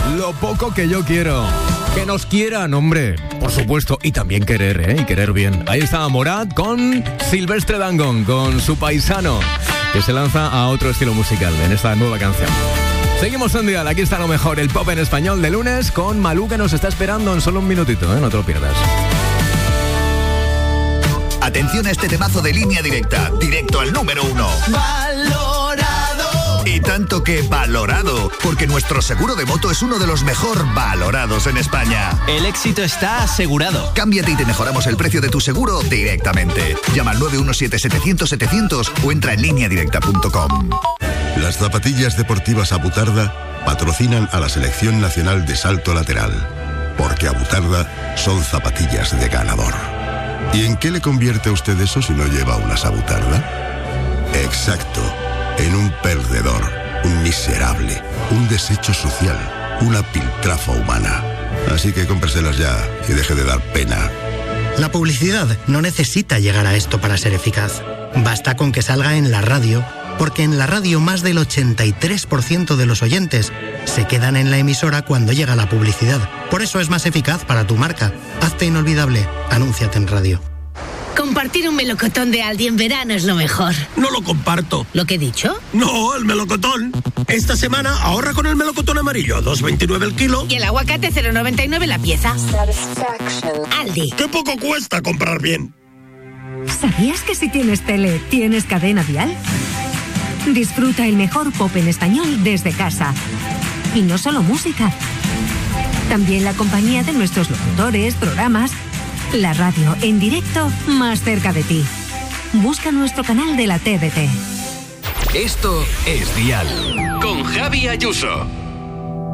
lo poco que yo quiero. Que nos quieran, hombre, por supuesto, y también querer, y querer bien. Ahí está Morat con Silvestre Dangond, con su paisano, que se lanza a otro estilo musical en esta nueva canción. Seguimos en Dial, aquí está lo mejor, el pop en español de lunes, con Malú, que nos está esperando en solo un minutito, no te lo pierdas. Atención a este temazo de Línea Directa, directo al número 1. ¡Valorado! Y tanto que valorado, porque nuestro seguro de moto es uno de los mejor valorados en España. El éxito está asegurado. Cámbiate y te mejoramos el precio de tu seguro directamente. Llama al 917-700-700 o entra en lineadirecta.com. Las zapatillas deportivas Abutarda patrocinan a la Selección Nacional de Salto Lateral, porque Abutarda son zapatillas de ganador. ¿Y en qué le convierte a usted eso si no lleva unas Abutarda? Exacto, en un perdedor, un miserable, un desecho social, una piltrafa humana. Así que cómpreselas ya y deje de dar pena. La publicidad no necesita llegar a esto para ser eficaz. Basta con que salga en la radio, porque en la radio más del 83% de los oyentes se quedan en la emisora cuando llega la publicidad. Por eso es más eficaz para tu marca. Hazte inolvidable. Anúnciate en radio. Compartir un melocotón de Aldi en verano es lo mejor. No lo comparto. ¿Lo que he dicho? No, el melocotón. Esta semana ahorra con el melocotón amarillo a 2,29 el kilo. Y el aguacate 0,99 la pieza. Aldi. ¡Qué poco cuesta comprar bien! ¿Sabías que si tienes tele, tienes cadena Dial? Disfruta el mejor pop en español desde casa. Y no solo música. También la compañía de nuestros locutores, programas. La radio en directo más cerca de ti. Busca nuestro canal de la TDT. Esto es Dial. Con Javi Ayuso.